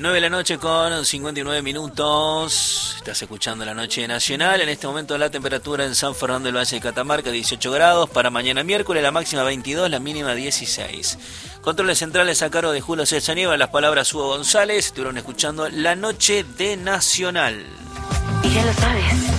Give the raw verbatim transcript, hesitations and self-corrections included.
nueve de la noche con cincuenta y nueve minutos. Estás escuchando La Noche Nacional. En este momento la temperatura en San Fernando del Valle de Catamarca dieciocho grados. Para mañana miércoles la máxima veintidós, la mínima dieciséis. Controles centrales a cargo de Julio César Nieva. Las palabras Hugo González. Estuvieron escuchando La Noche de Nacional. Y ya lo sabes.